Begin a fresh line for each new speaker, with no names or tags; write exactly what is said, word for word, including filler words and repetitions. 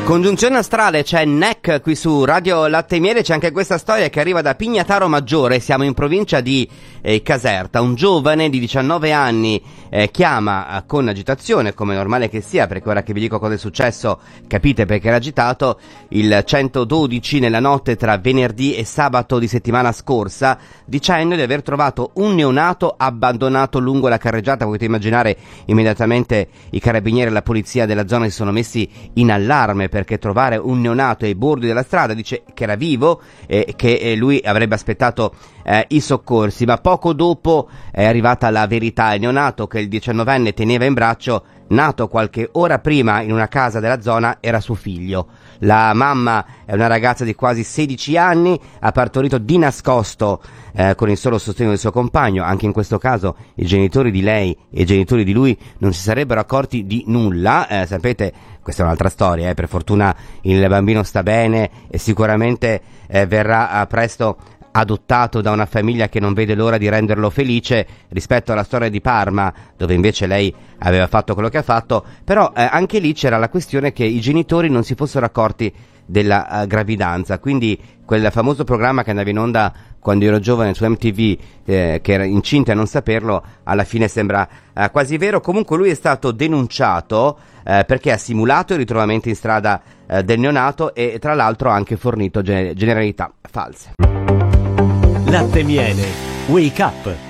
Congiunzione astrale, c'è N E C qui su Radio Latte e Miele. C'è anche questa storia che arriva da Pignataro Maggiore, siamo in provincia di eh, Caserta. Un giovane di diciannove anni eh, chiama eh, con agitazione, come normale che sia, perché ora che vi dico cosa è successo capite perché era agitato, il centododici nella notte tra venerdì e sabato di settimana scorsa, dicendo di aver trovato un neonato abbandonato lungo la carreggiata. Potete immaginare, immediatamente i carabinieri e la polizia della zona si sono messi in allarme, perché trovare un neonato ai bordi della strada, dice che era vivo e che eh, lui avrebbe aspettato eh, i soccorsi, ma poco dopo è arrivata la verità. Il neonato che il diciannovenne teneva in braccio, nato qualche ora prima in una casa della zona, era suo figlio. La mamma è una ragazza di quasi sedici anni, ha partorito di nascosto eh, con il solo sostegno del suo compagno. Anche in questo caso i genitori di lei e i genitori di lui non si sarebbero accorti di nulla. Eh, sapete, questa è un'altra storia, eh. Per fortuna il bambino sta bene e sicuramente eh, verrà eh, presto adottato da una famiglia che non vede l'ora di renderlo felice, rispetto alla storia di Parma, dove invece lei aveva fatto quello che ha fatto. Però eh, anche lì c'era la questione che i genitori non si fossero accorti della uh, gravidanza, quindi quel famoso programma che andava in onda quando ero giovane su M T V, eh, che era incinta a non saperlo, alla fine sembra uh, quasi vero. Comunque lui è stato denunciato eh, perché ha simulato il ritrovamento in strada eh, del neonato e tra l'altro ha anche fornito gener- generalità false.
Latte e Miele, Wake Up.